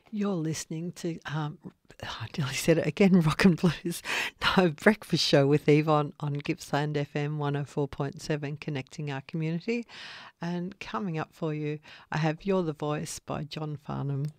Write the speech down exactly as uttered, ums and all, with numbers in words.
You're listening to, um, I nearly said it again, Rock and Blues. No, Breakfast Show with Eve on, on Gippsland F M one oh four point seven, connecting our community. And coming up for you, I have You're the Voice by John Farnham.